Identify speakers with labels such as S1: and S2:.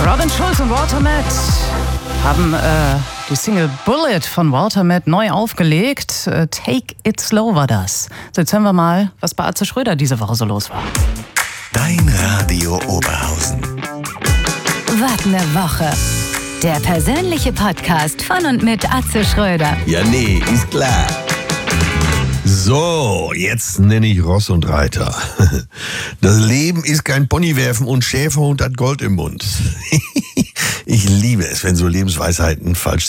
S1: Robin Schulz und Walter Met haben die Single Bullet von Walter Met neu aufgelegt. Take It Slow war das. So, jetzt hören wir mal, was bei Atze Schröder diese Woche so los war.
S2: Dein Radio Oberhausen.
S3: Was ne Woche. Der persönliche Podcast von und mit Atze Schröder.
S2: Ja, nee, ist klar. So, jetzt nenne ich Ross und Reiter. Das Leben ist kein Ponywerfen und Schäferhund hat Gold im Mund. Ich liebe es, wenn so Lebensweisheiten falsch